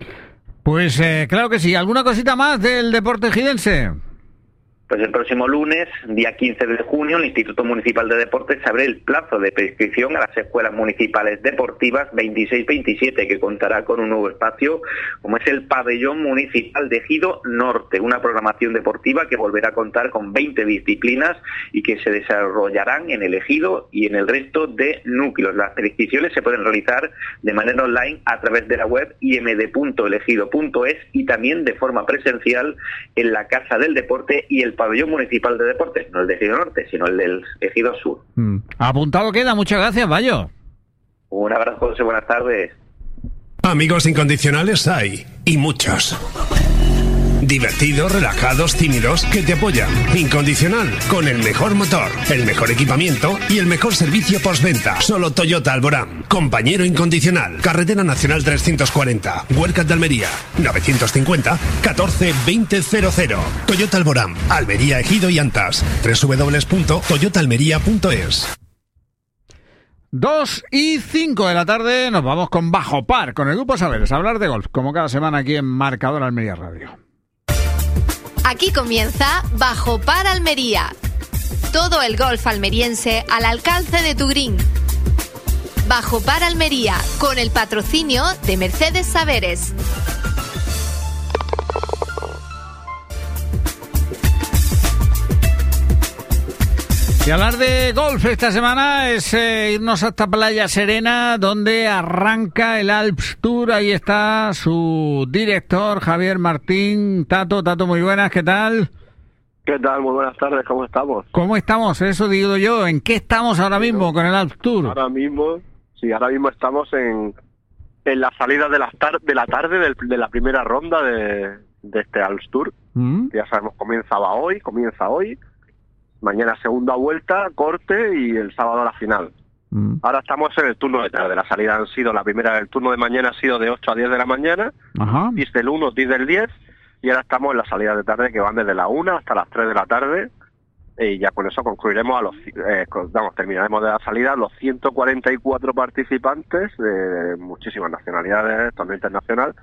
Pues eh, claro que sí. ¿Alguna cosita más del deporte jidense? Pues el próximo lunes, día quince de junio, el Instituto Municipal de Deportes abre el plazo de prescripción a las escuelas municipales deportivas veintiséis veintisiete, que contará con un nuevo espacio, como es el Pabellón Municipal de Ejido Norte, una programación deportiva que volverá a contar con veinte disciplinas y que se desarrollarán en el Ejido y en el resto de núcleos. Las prescripciones se pueden realizar de manera online a través de la web i m d punto elegido punto es y también de forma presencial en la Casa del Deporte y el Pabellón Municipal de Deportes, no el de Ejido Norte, sino el del Ejido Sur. Mm. Apuntado queda, muchas gracias, Bayo. Un abrazo, José, buenas tardes. Amigos incondicionales hay, y muchos. Divertidos, relajados, tímidos, que te apoyan. Incondicional, con el mejor motor, el mejor equipamiento y el mejor servicio postventa. Solo Toyota Alborán. Compañero incondicional. Carretera Nacional trescientos cuarenta. Huercas de Almería. novecientos cincuenta catorce veinte cero cero. Toyota Alborán. Almería, Ejido y Antas. doble u doble u doble u punto toyota almería punto es. Dos y cinco de la tarde nos vamos con Bajo Par, con el Grupo Saberes, a hablar de golf, como cada semana aquí en Marcador Almería Radio. Aquí comienza Bajo Par Almería. Todo el golf almeriense al alcance de tu green. Bajo Par Almería, con el patrocinio de Mercedes Saberes. Y hablar de golf esta semana es eh, irnos hasta Playa Serena, donde arranca el Alps Tour. Ahí está su director, Javier Martín. Tato, Tato, muy buenas, ¿qué tal? ¿Qué tal? Muy buenas tardes, ¿cómo estamos? ¿Cómo estamos? Eso digo yo. ¿En qué estamos ahora mismo con el Alps Tour? Ahora mismo, sí, ahora mismo estamos en, en la salida de la, tar de la tarde del, de la primera ronda de, de este Alps Tour. ¿Mm? Ya sabemos, comenzaba hoy, comienza hoy. Mañana segunda vuelta, corte y el sábado la final. Mm. Ahora estamos en el turno de tarde. La salida han sido, la primera del turno de mañana ha sido de ocho a diez de la mañana, diez del uno, diez del diez, y ahora estamos en la salida de tarde que van desde la una hasta las tres de la tarde, y ya con eso concluiremos a los, eh, vamos, terminaremos de la salida los ciento cuarenta y cuatro participantes de muchísimas nacionalidades, torneo internacional,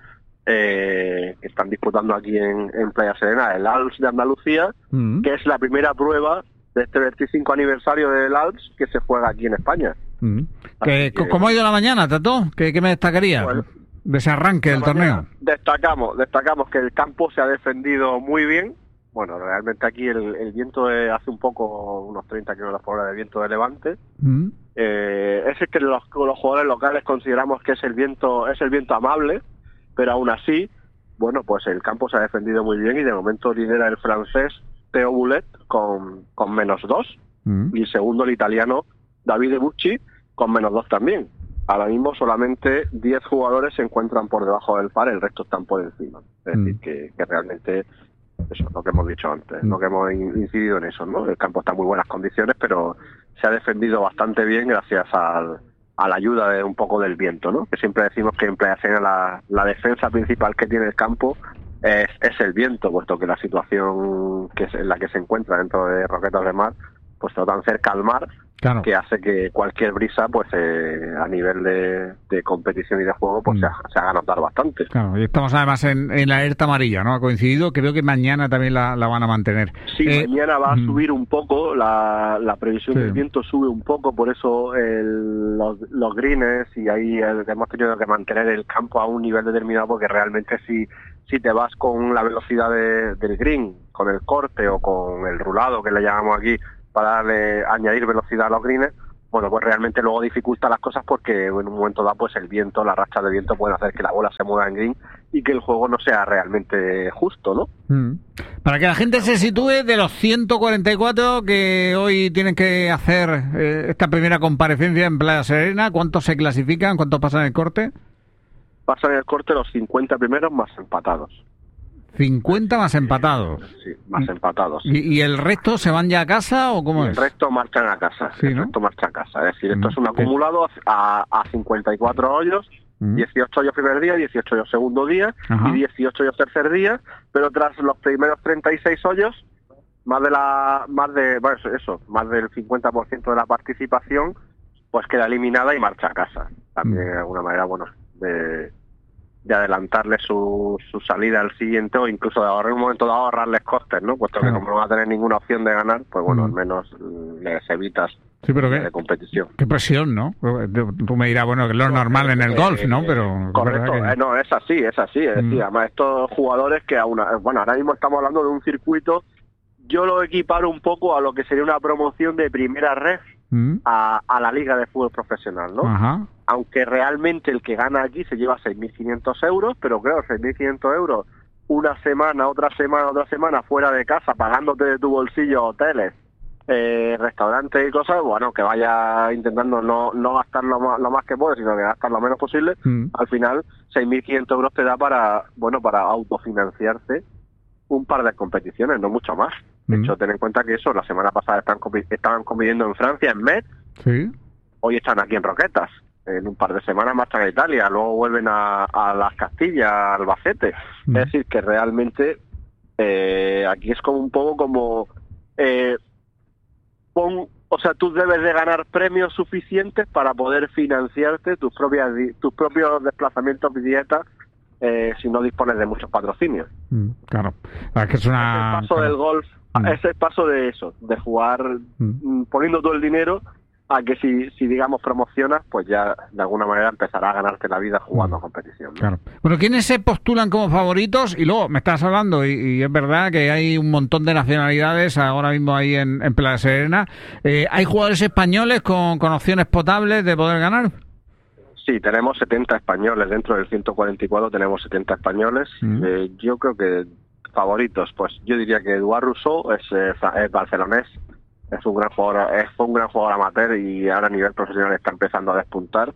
eh, que están disputando aquí en, en Playa Serena el Alps de Andalucía, mm. que es la primera prueba de este veinticinco aniversario del Alps que se juega aquí en España. Mm. ¿Qué, que, ¿Cómo ha ido la mañana, Tato? ¿Qué, qué me destacaría bueno, de ese arranque del torneo? Destacamos, destacamos que el campo se ha defendido muy bien. Bueno, realmente aquí el, el viento de, hace un poco, unos treinta kilómetros por hora de viento de levante. Mm. Eh, ese que los, los jugadores locales consideramos que es el viento, es el viento amable, pero aún así, bueno, pues el campo se ha defendido muy bien y de momento lidera el francés Theo Boulet con, con menos dos, mm. y segundo el italiano Davide Bucci con menos dos también. Ahora mismo solamente diez jugadores se encuentran por debajo del par, el resto están por encima. Es mm. decir, que, que realmente, eso es lo que hemos dicho antes, mm. lo que hemos incidido en eso, ¿no? El campo está en muy buenas condiciones, pero se ha defendido bastante bien gracias al, a la ayuda de un poco del viento, ¿no? Que siempre decimos que en Playa Serena la, la defensa principal que tiene el campo es, es el viento, puesto que la situación que es en la que se encuentra dentro de Roquetas de Mar, pues tratan cerca al mar, Claro. Que hace que cualquier brisa, pues eh, a nivel de, de competición y de juego, pues mm. se, se haga notar bastante. Claro, y estamos además en, en la alerta amarilla, ¿no? Ha coincidido, creo que mañana también la, la van a mantener. Sí, eh, mañana va a mm. subir un poco, la, la previsión sí. del viento sube un poco, por eso el, los, los greens, y ahí hemos tenido que mantener el campo a un nivel determinado, porque realmente si, si te vas con la velocidad de, del green, con el corte o con el rulado, que le llamamos aquí, para darle, añadir velocidad a los greens, bueno, pues realmente luego dificulta las cosas, porque en un momento dado, pues el viento, la racha de viento pueden hacer que la bola se mueva en green y que el juego no sea realmente justo, ¿no? Mm. Para que la gente se sitúe, de los ciento cuarenta y cuatro que hoy tienen que hacer eh, esta primera comparecencia en Playa Serena, ¿cuántos se clasifican? ¿Cuántos pasan el corte? Pasan el corte los cincuenta primeros más empatados. cincuenta más empatados. Sí, más empatados. ¿Y, ¿Y el resto se van ya a casa o cómo y es? El resto marchan a casa. Sí, el ¿no? resto marcha a casa. Es decir, esto Mm, es un acumulado a, a cincuenta y cuatro hoyos, mm. dieciocho hoyos primer día, dieciocho hoyos segundo día, ajá, y dieciocho hoyos tercer día, pero tras los primeros treinta y seis hoyos, más de la más de bueno, eso, más del cincuenta por ciento de la participación, pues queda eliminada y marcha a casa. También mm. de alguna manera, bueno, de de adelantarle su, su salida al siguiente, o incluso de ahorrar un momento de ahorrarles costes, ¿no? Puesto claro. que como no va a tener ninguna opción de ganar, pues bueno, mm. al menos les evitas sí, pero de qué, competición. Qué presión, ¿no? Tú me dirás, bueno, que es lo normal en el golf, ¿no? Pero correcto, que... eh, no, es así, es así. Es mm. decir, además estos jugadores que aún, bueno, ahora mismo estamos hablando de un circuito, yo lo equiparo un poco a lo que sería una promoción de primera red mm. a, a la liga de fútbol profesional, ¿no? Ajá. Aunque realmente el que gana aquí se lleva seis mil quinientos euros, pero claro, seis mil quinientos euros una semana, otra semana, otra semana fuera de casa, pagándote de tu bolsillo hoteles, eh, restaurantes y cosas, bueno, que vaya intentando no, no gastar lo más, lo más que puedes, sino que gastar lo menos posible, mm. al final seis mil quinientos euros te da para, bueno, para autofinanciarse un par de competiciones, no mucho más. De mm. hecho, ten en cuenta que eso, la semana pasada están, estaban compitiendo en Francia, en Metz, sí. hoy están aquí en Roquetas. En un par de semanas marchan a Italia, luego vuelven a, a las Castillas, a Albacete. Mm. Es decir, que realmente eh, aquí es como un poco como... Eh, pon, o sea, tú debes de ganar premios suficientes para poder financiarte tus propias tus propios desplazamientos y dietas, eh, si no dispones de muchos patrocinios. Mm, claro. Es que es una... el paso claro. del golf, mm. es el paso de eso, de jugar mm. poniendo todo el dinero, a que si, si digamos promocionas, pues ya de alguna manera empezará a ganarte la vida jugando a competición, ¿no? Claro. Bueno, ¿quiénes se postulan como favoritos? Y luego me estás hablando, y, y es verdad que hay un montón de nacionalidades ahora mismo ahí en, en Playa Serena. Eh, ¿Hay jugadores españoles con, con opciones potables de poder ganar? Sí, tenemos setenta españoles. Dentro del ciento cuarenta y cuatro tenemos setenta españoles. Mm. Eh, yo creo que favoritos, pues yo diría que Eduard Rousseau es, eh, es barcelonés. Es un gran jugador, es, fue un gran jugador amateur y ahora a nivel profesional está empezando a despuntar.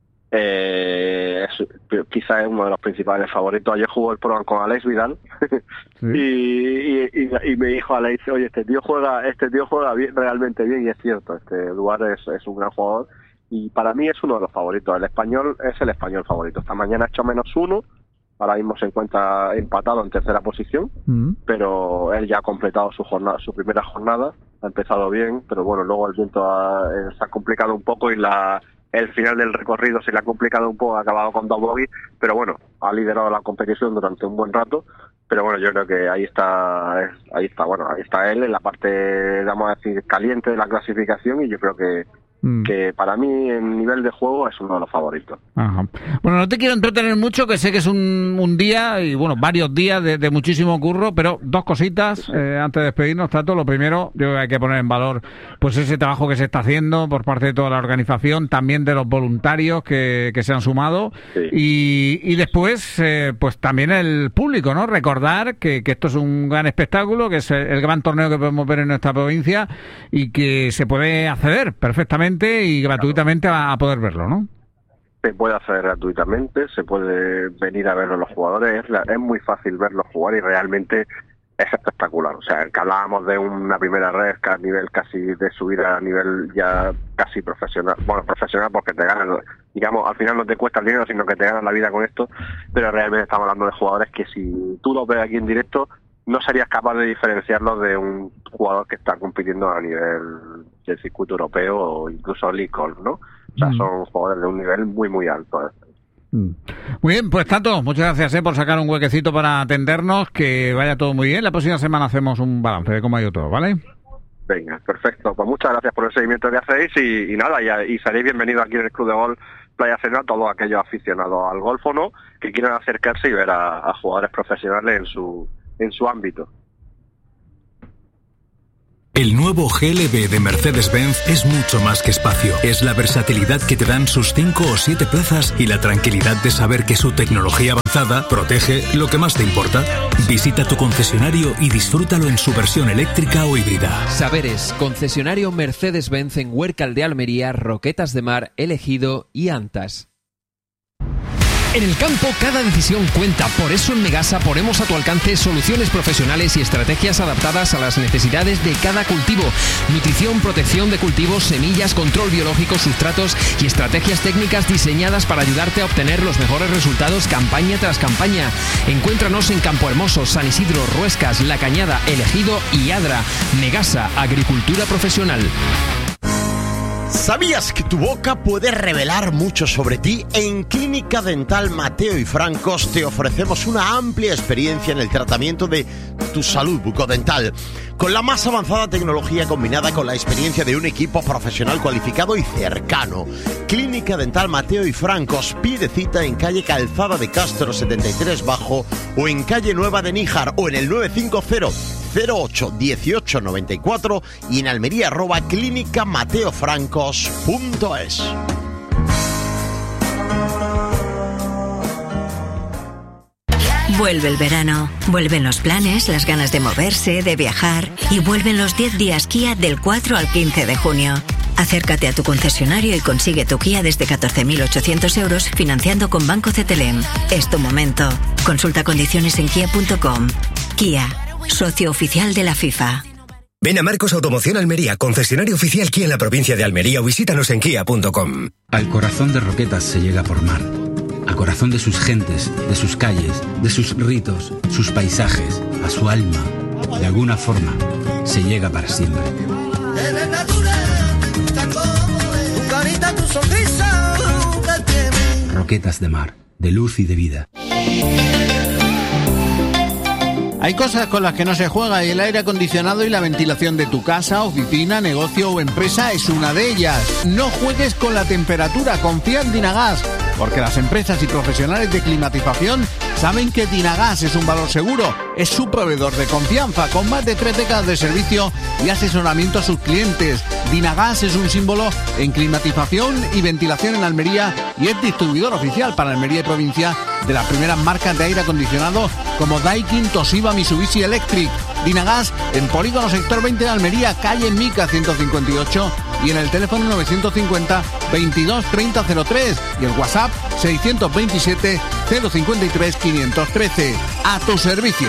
Eh, es, quizá es uno de los principales favoritos. Ayer jugó el pro con Alex Vidal ¿sí? y, y, y, y me dijo Alex, oye, este tío juega, este tío juega bien, realmente bien, y es cierto, este Eduard es, es un gran jugador y para mí es uno de los favoritos. El español es el español favorito. Esta mañana ha hecho menos uno. Ahora mismo se encuentra empatado en tercera posición, mm. pero él ya ha completado su jornada, su primera jornada, ha empezado bien, pero bueno, luego el viento ha, eh, se ha complicado un poco y la el final del recorrido se le ha complicado un poco, ha acabado con dos bogies, pero bueno, ha liderado la competición durante un buen rato, pero bueno, yo creo que ahí está, ahí está, bueno, ahí está él en la parte, vamos a decir, caliente de la clasificación y yo creo que que para mí en nivel de juego es uno de los favoritos. Ajá. Bueno, no te quiero entretener mucho, que sé que es un, un día y bueno, varios días de, de muchísimo curro, pero dos cositas sí. eh, antes de despedirnos, Tato. Lo primero, yo creo que hay que poner en valor pues ese trabajo que se está haciendo por parte de toda la organización, también de los voluntarios que, que se han sumado sí. y, y después eh, pues también el público, ¿no? Recordar que, que esto es un gran espectáculo, que es el, el gran torneo que podemos ver en nuestra provincia y que se puede acceder perfectamente y gratuitamente a, a poder verlo, ¿no? Se puede hacer gratuitamente, se puede venir a verlo los jugadores, es, es muy fácil verlos jugar y realmente es espectacular. O sea, que hablábamos de una primera red que a nivel casi de subir a nivel ya casi profesional, bueno, profesional porque te ganan, digamos, al final no te cuesta el dinero, sino que te ganan la vida con esto, pero realmente estamos hablando de jugadores que si tú los ves aquí en directo, no serías capaz de diferenciarlo de un jugador que está compitiendo a nivel del circuito europeo o incluso League Golf, ¿no? O sea, mm. son jugadores de un nivel muy, muy alto. Mm. Muy bien, pues Tato, muchas gracias eh, por sacar un huequecito para atendernos, que vaya todo muy bien. La próxima semana hacemos un balance de cómo ha ido todo, ¿vale? Venga, perfecto. Pues muchas gracias por el seguimiento que hacéis y, y nada, y, y seréis bienvenidos aquí en el Club de Golf Playa Serena, todos aquellos aficionados al golf o no, que quieran acercarse y ver a, a jugadores profesionales en su, en su ámbito. El nuevo G L B de Mercedes-Benz es mucho más que espacio. Es la versatilidad que te dan sus cinco o siete plazas y la tranquilidad de saber que su tecnología avanzada protege lo que más te importa. Visita tu concesionario y disfrútalo en su versión eléctrica o híbrida. Saberes, concesionario Mercedes-Benz en Huércal de Almería, Roquetas de Mar, El Ejido y Antas. En el campo cada decisión cuenta, por eso en Megasa ponemos a tu alcance soluciones profesionales y estrategias adaptadas a las necesidades de cada cultivo. Nutrición, protección de cultivos, semillas, control biológico, sustratos y estrategias técnicas diseñadas para ayudarte a obtener los mejores resultados campaña tras campaña. Encuéntranos en Campo Hermoso, San Isidro, Ruescas, La Cañada, El Ejido y Adra. Megasa, agricultura profesional. ¿Sabías que tu boca puede revelar mucho sobre ti? En Clínica Dental Mateo y Francos te ofrecemos una amplia experiencia en el tratamiento de tu salud bucodental, con la más avanzada tecnología combinada con la experiencia de un equipo profesional cualificado y cercano. Clínica Dental Mateo y Francos, pide cita en calle Calzada de Castro setenta y tres Bajo o en calle Nueva de Níjar o en el nueve cinco cero cero ocho dieciocho noventa y cuatro y en Almería arroba clínica mateo francos punto es. Vuelve el verano, vuelven los planes, las ganas de moverse, de viajar y vuelven los diez días Kia del cuatro al quince de junio. Acércate a tu concesionario y consigue tu Kia desde catorce mil ochocientos euros financiando con Banco C T L M. Es tu momento. Consulta condiciones en kia punto com. Kia, socio oficial de la FIFA. Ven a Marcos Automoción Almería, concesionario oficial Kia en la provincia de Almería, o visítanos en kia punto com. Al corazón de Roquetas se llega por mar. Al corazón de sus gentes, de sus calles, de sus ritos, sus paisajes, a su alma. De alguna forma, se llega para siempre. Roquetas de mar, de luz y de vida. Hay cosas con las que no se juega y el aire acondicionado y la ventilación de tu casa, oficina, negocio o empresa es una de ellas. No juegues con la temperatura, confía en Dinagas, porque las empresas y profesionales de climatización saben que Dinagas es un valor seguro. Es su proveedor de confianza, con más de tres décadas de servicio y asesoramiento a sus clientes. Dinagas es un símbolo en climatización y ventilación en Almería y es distribuidor oficial para Almería y provincia de las primeras marcas de aire acondicionado como Daikin, Toshiba, Mitsubishi Electric. Dinagas en Polígono Sector veinte de Almería, calle Mica ciento cincuenta y ocho y en el teléfono novecientos cincuenta veintidós treinta cero tres y el WhatsApp seiscientos veintisiete cero cincuenta y tres quinientos trece. A tu servicio.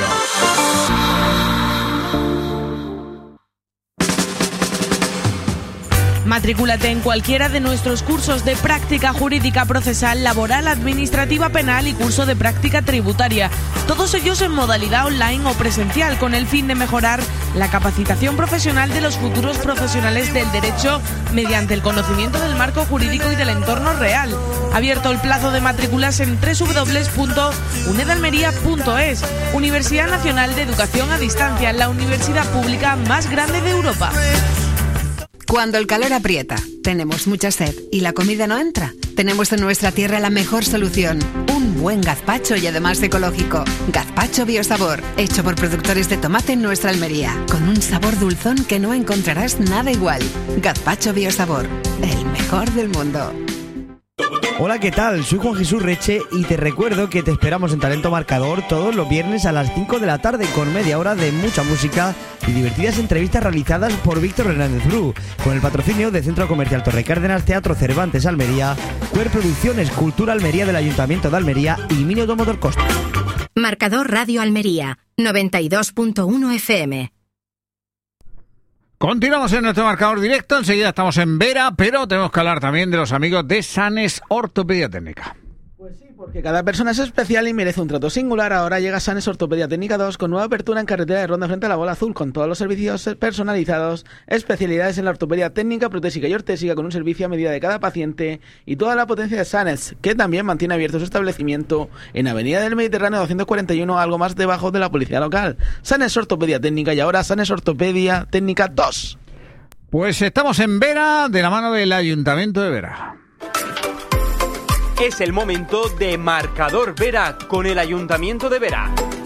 Matricúlate en cualquiera de nuestros cursos de práctica jurídica procesal, laboral, administrativa, penal y curso de práctica tributaria. Todos ellos en modalidad online o presencial, con el fin de mejorar la capacitación profesional de los futuros profesionales del derecho mediante el conocimiento del marco jurídico y del entorno real. Abierto el plazo de matrículas en doble u doble u doble u punto unedalmería punto es. Universidad Nacional de Educación a Distancia, la universidad pública más grande de Europa. Cuando el calor aprieta, tenemos mucha sed y la comida no entra, tenemos en nuestra tierra la mejor solución, un buen gazpacho y además ecológico. Gazpacho Biosabor, hecho por productores de tomate en nuestra Almería, con un sabor dulzón que no encontrarás nada igual. Gazpacho Biosabor, el mejor del mundo. Hola, ¿qué tal? Soy Juan Jesús Reche y te recuerdo que te esperamos en Talento Marcador todos los viernes a las cinco de la tarde con media hora de mucha música y divertidas entrevistas realizadas por Víctor Hernández Bru, con el patrocinio de Centro Comercial Torre Cárdenas, Teatro Cervantes Almería, Cuer Producciones, Cultura Almería del Ayuntamiento de Almería y Mini Automotor Costa. Marcador Radio Almería, noventa y dos punto uno F M. Continuamos en nuestro marcador directo, enseguida estamos en Vera, pero tenemos que hablar también de los amigos de Sanes Ortopedia Técnica. Pues sí. Porque cada persona es especial y merece un trato singular. Ahora llega Sanes Ortopedia Técnica dos con nueva apertura en carretera de Ronda frente a la Bola Azul, con todos los servicios personalizados, especialidades en la ortopedia técnica, protésica y ortésica, con un servicio a medida de cada paciente y toda la potencia de Sanes, que también mantiene abierto su establecimiento en Avenida del Mediterráneo doscientos cuarenta y uno, algo más debajo de la policía local. Sanes Ortopedia Técnica y ahora Sanes Ortopedia Técnica dos. Pues estamos en Vera, de la mano del Ayuntamiento de Vera. Es el momento de Marcador Vera con el Ayuntamiento de Vera.